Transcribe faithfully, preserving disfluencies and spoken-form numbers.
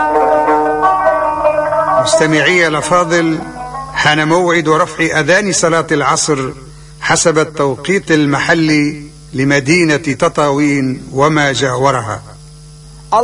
مستمعي الأفاضل، حان موعد رفع أذان صلاة العصر حسب التوقيت المحلي لمدينة تطاوين وما جاورها.